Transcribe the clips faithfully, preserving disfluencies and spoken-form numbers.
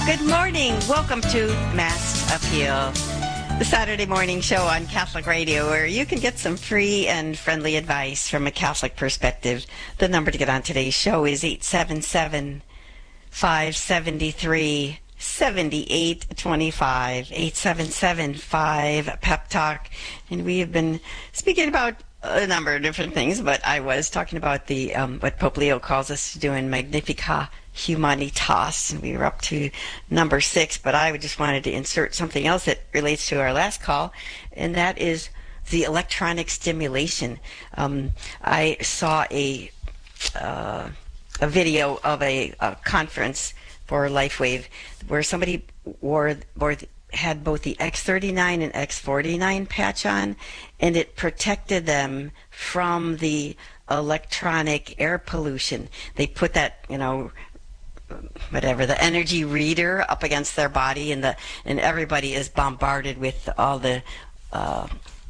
Good morning. Welcome to Mass Appeal, the Saturday morning show on Catholic Radio, where you can get some free and friendly advice from a Catholic perspective. The number to get on today's show is eight seven seven, five seven three, seven eight two five, eight seven seven, five, Pep Talk. And we have been speaking about a number of different things, but I was talking about the um, what Pope Leo calls us to do in Magnificat Humanitas, and we were up to number six, but I just wanted to insert something else that relates to our last call, and that is the electronic stimulation. Um, I saw a uh, a video of a, a conference for LifeWave where somebody wore, wore had both the X thirty-nine and X forty-nine patch on, and it protected them from the electronic air pollution. They put that, you know, whatever, the energy reader up against their body, and the and everybody is bombarded with all the uh,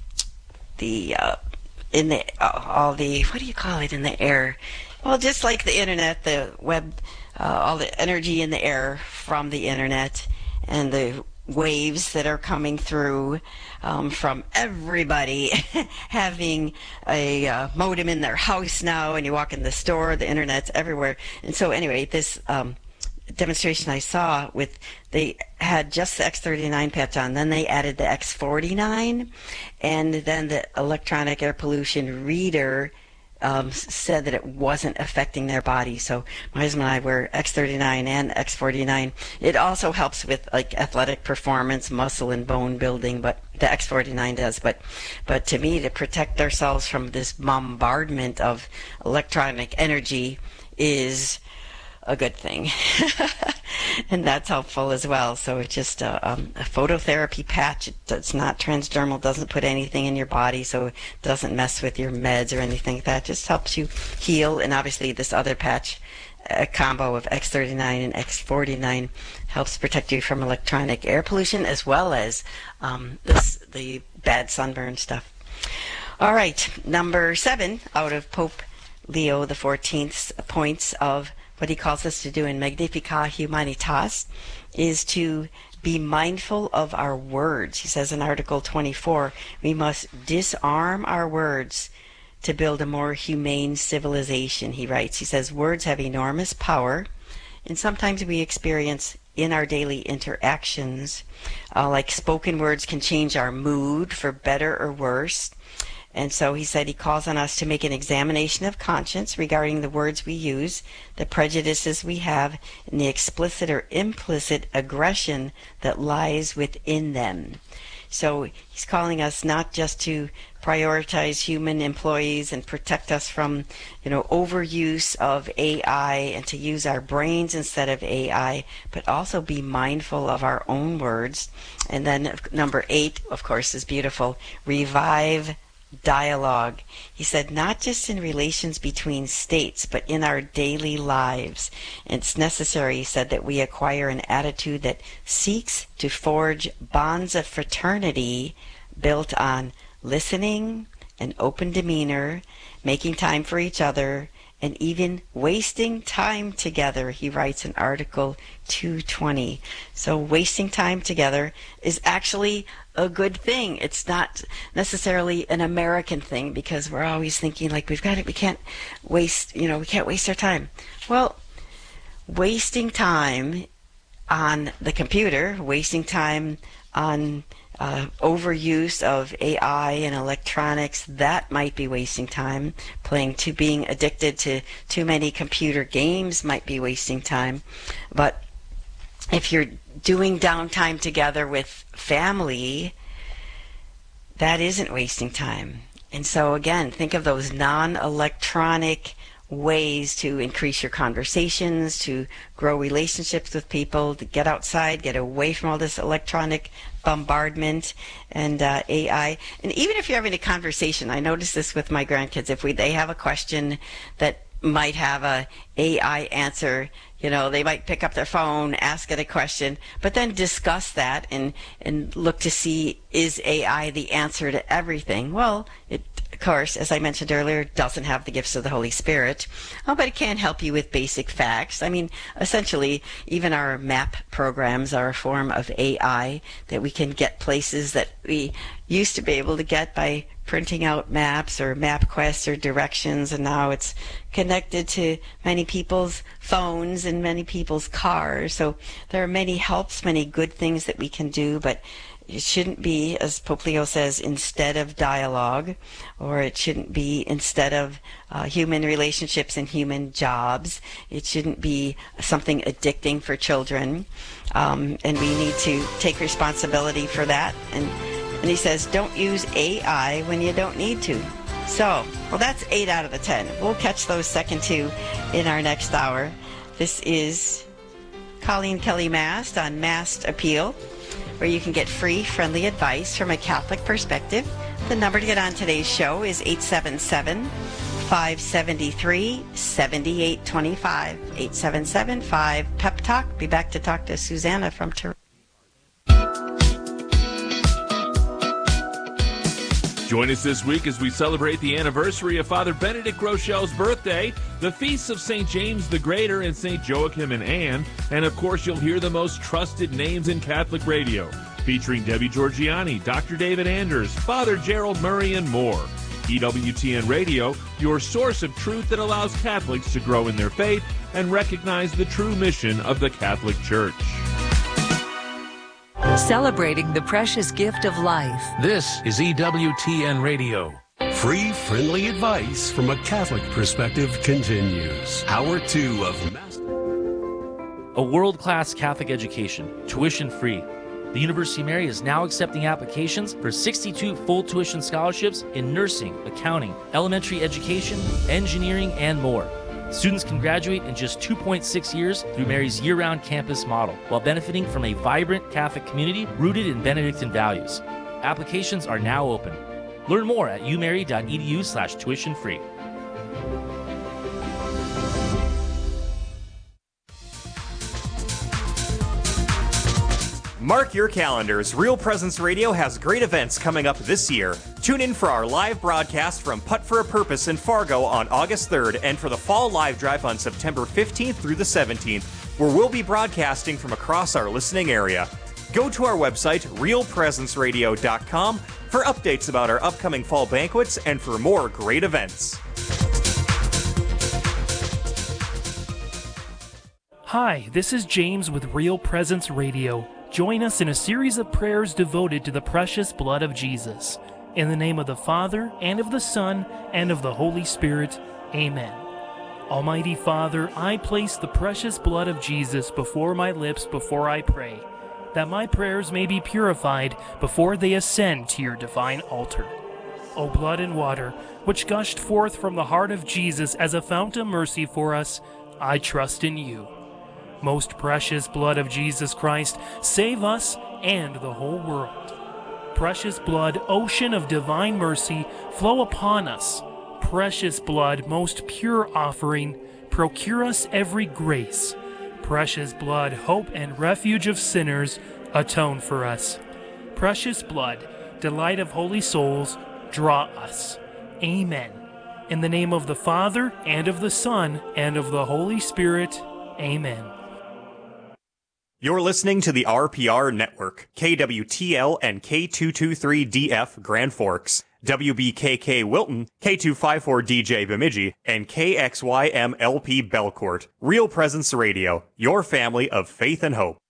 the uh, in the uh, all the what do you call it in the air? Well, just like the internet, the web, uh, all the energy in the air from the internet and the waves that are coming through um, from everybody having a uh, modem in their house now, and you walk in the store, the internet's everywhere. And so anyway, this um, demonstration I saw with, they had just the X thirty-nine patch on, then they added the X forty-nine, and then the electronic air pollution reader Um, said that it wasn't affecting their body. So my husband and I wear X thirty-nine and X forty-nine. It also helps with like athletic performance, muscle and bone building, but the X forty-nine does. But but to me, to protect ourselves from this bombardment of electronic energy is a good thing. And that's helpful as well. So it's just a, um, a phototherapy patch. It, it's not transdermal, doesn't put anything in your body, so it doesn't mess with your meds or anything like that. It just helps you heal. And obviously this other patch, a combo of X thirty-nine and X forty-nine, helps protect you from electronic air pollution as well as um, this, the bad sunburn stuff. All right, number seven out of Pope Leo the fourteenth's points of what he calls us to do in Magnificat Humanitas is to be mindful of our words. He says in Article twenty-four, we must disarm our words to build a more humane civilization, he writes. He says, words have enormous power, and sometimes we experience in our daily interactions, uh, like spoken words can change our mood for better or worse. And so he said he calls on us to make an examination of conscience regarding the words we use, the prejudices we have, and the explicit or implicit aggression that lies within them. So he's calling us not just to prioritize human employees and protect us from, you know, overuse of A I and to use our brains instead of A I, but also be mindful of our own words. And then number eight, of course, is beautiful. Revive dialogue. He said, not just in relations between states, but in our daily lives. It's necessary, he said, that we acquire an attitude that seeks to forge bonds of fraternity built on listening, an open demeanor, making time for each other, and even wasting time together, he writes in Article two twenty. So wasting time together is actually a good thing. It's not necessarily an American thing, because we're always thinking like we've got it, we can't waste, you know, we can't waste our time. Well, wasting time on the computer, wasting time on Uh, overuse of A I and electronics, that might be wasting time. Playing to being addicted to too many computer games might be wasting time. But if you're doing downtime together with family, that isn't wasting time. And so again, think of those non-electronic ways to increase your conversations, to grow relationships with people, to get outside, get away from all this electronic bombardment and uh, A I. And even if you're having a conversation, I notice this with my grandkids, if we they have a question that might have a AI answer, you know, they might pick up their phone, ask it a question, but then discuss that and, and look to see, is A I the answer to everything? Well, it of course, as I mentioned earlier, doesn't have the gifts of the Holy Spirit, oh, but it can help you with basic facts. I mean, essentially, even our map programs are a form of A I that we can get places that we used to be able to get by printing out maps or MapQuest or directions, and now it's connected to many people's phones and many people's cars. So there are many helps, many good things that we can do, but it shouldn't be, as Pope Leo says, instead of dialogue, or it shouldn't be instead of uh, human relationships and human jobs. It shouldn't be something addicting for children, um, and we need to take responsibility for that. And And he says, don't use A I when you don't need to. So, well, that's eight out of the ten. We'll catch those second two in our next hour. This is Colleen Kelly Mast on Mast Appeal, where you can get free, friendly advice from a Catholic perspective. The number to get on today's show is eight seven seven, five seven three, seven eight two five. eight seven seven, five, P E P Talk. Be back to talk to Susanna from Toronto. Join us this week as we celebrate the anniversary of Father Benedict Grochel's birthday, the feasts of Saint James the Greater and Saint Joachim and Anne, and of course you'll hear the most trusted names in Catholic radio, featuring Debbie Georgiani, Doctor David Anders, Father Gerald Murray, and more. E W T N Radio, your source of truth that allows Catholics to grow in their faith and recognize the true mission of the Catholic Church. Celebrating the precious gift of life. This is E W T N Radio. Free, friendly advice from a Catholic perspective continues. Hour two of Master. A world-class Catholic education, tuition-free. The University of Mary is now accepting applications for sixty-two full tuition scholarships in nursing, accounting, elementary education, engineering, and more. Students can graduate in just two point six years through Mary's year-round campus model, while benefiting from a vibrant Catholic community rooted in Benedictine values. Applications are now open. Learn more at umary.edu slash tuition free. Mark your calendars. Real Presence Radio has great events coming up this year. Tune in for our live broadcast from Putt for a Purpose in Fargo on August third and for the Fall Live Drive on September fifteenth through the seventeenth, where we'll be broadcasting from across our listening area. Go to our website, real presence radio dot com, for updates about our upcoming fall banquets and for more great events. Hi, this is James with Real Presence Radio. Join us in a series of prayers devoted to the precious blood of Jesus. In the name of the Father, and of the Son, and of the Holy Spirit. Amen. Almighty Father, I place the precious blood of Jesus before my lips before I pray, that my prayers may be purified before they ascend to your divine altar. O blood and water, which gushed forth from the heart of Jesus as a fount of mercy for us, I trust in you. Most precious blood of Jesus Christ, save us and the whole world. Precious blood, ocean of divine mercy, flow upon us. Precious blood, most pure offering, procure us every grace. Precious blood, hope and refuge of sinners, atone for us. Precious blood, delight of holy souls, draw us. Amen. In the name of the Father, and of the Son, and of the Holy Spirit. Amen. You're listening to the R P R Network, K W T L and K two two three D F Grand Forks, W B K K Wilton, K two five four D J Bemidji, and K X Y M L P Belcourt. Real Presence Radio, your family of faith and hope.